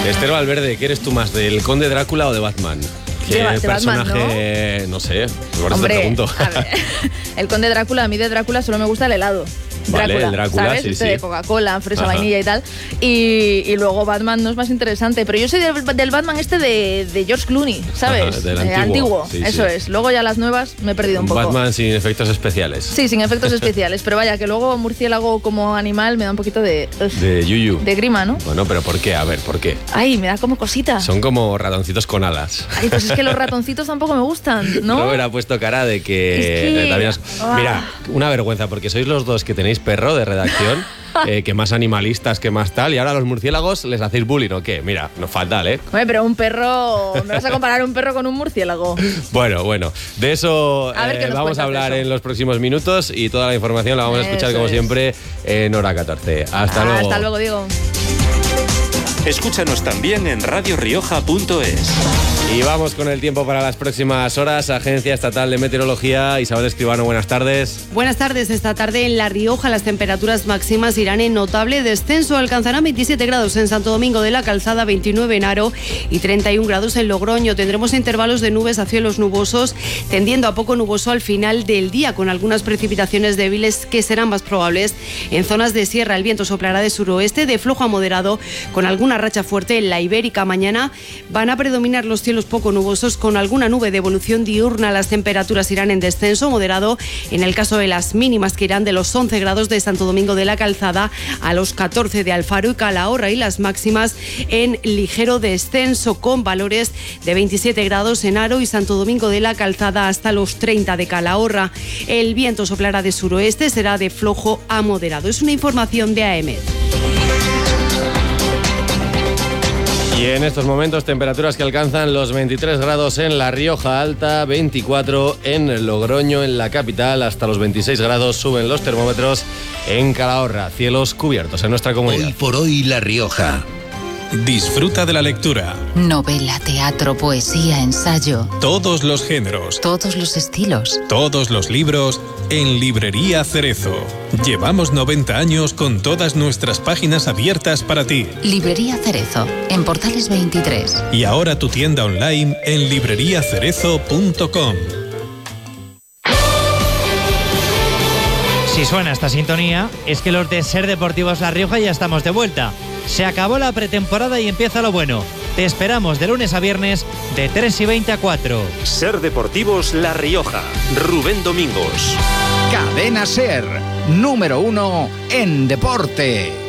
Esther Valverde, ¿qué eres tú más, del Conde Drácula o de Batman? ¿Qué personaje? Batman, ¿no? sé, por eso Hombre, te pregunto. A ver, el Conde Drácula, a mí de Drácula solo me gusta el helado. Vale, el Drácula, ¿sabes? sí, este sí. de Coca-Cola, fresa, Ajá. vainilla y tal. Y luego Batman no es más interesante. Pero yo soy del Batman este de George Clooney, ¿sabes? Ajá, del antiguo. Sí, eso sí. es. Luego ya las nuevas me he perdido un poco. Batman sin efectos especiales. Sí, sin efectos especiales. Pero vaya, que luego murciélago como animal me da un poquito de yuyu. de grima, ¿no? Bueno, pero ¿por qué? A ver, ¿por qué? Ay, me da como cosita. Son como ratoncitos con alas. Ay, pues es que los ratoncitos tampoco me gustan, ¿no? Robert ha puesto cara de que... Es que... Mira, una vergüenza, porque sois los dos que tenéis perro de redacción, que más animalistas, que más tal, y ahora a los murciélagos les hacéis bullying, ¿o qué? Mira, no fatal, ¿eh? Hombre, pero un perro... ¿Me vas a comparar un perro con un murciélago? Bueno, de eso vamos a hablar en los próximos minutos y toda la información la vamos a escuchar, como siempre, en Hora 14. Hasta luego. Hasta luego, Diego. Escúchanos también en radiorioja.es. Y vamos con el tiempo para las próximas horas. Agencia Estatal de Meteorología, Isabel Escribano, buenas tardes. Buenas tardes. Esta tarde en La Rioja las temperaturas máximas irán en notable descenso. Alcanzarán 27 grados en Santo Domingo de la Calzada, 29 en Haro y 31 grados en Logroño. Tendremos intervalos de nubes a cielos nubosos, tendiendo a poco nuboso al final del día, con algunas precipitaciones débiles que serán más probables en zonas de sierra. El viento soplará de suroeste, de flojo a moderado, con alguna racha fuerte en la Ibérica. Mañana van a predominar los cielos poco nubosos, con alguna nube de evolución diurna. Las temperaturas irán en descenso moderado en el caso de las mínimas, que irán de los 11 grados de Santo Domingo de la Calzada a los 14 de Alfaro y Calahorra, y las máximas en ligero descenso, con valores de 27 grados en Haro y Santo Domingo de la Calzada hasta los 30 de Calahorra. El viento soplará de suroeste, será de flojo a moderado. Es una información de AEMET. Y en estos momentos temperaturas que alcanzan los 23 grados en La Rioja Alta, 24 en Logroño, en la capital, hasta los 26 grados suben los termómetros en Calahorra. Cielos cubiertos en nuestra comunidad. Hoy por hoy La Rioja. Disfruta de la lectura. Novela, teatro, poesía, ensayo. Todos los géneros. Todos los estilos. Todos los libros en Librería Cerezo. Llevamos 90 años con todas nuestras páginas abiertas para ti. Librería Cerezo, en Portales 23. Y ahora tu tienda online en libreriacerezo.com. Si suena esta sintonía, es que los de Ser Deportivos La Rioja ya estamos de vuelta. Se acabó la pretemporada y empieza lo bueno. Te esperamos de lunes a viernes de 3:20 a 4. Ser Deportivos La Rioja. Rubén Domingos. Cadena Ser, número 1 en deporte.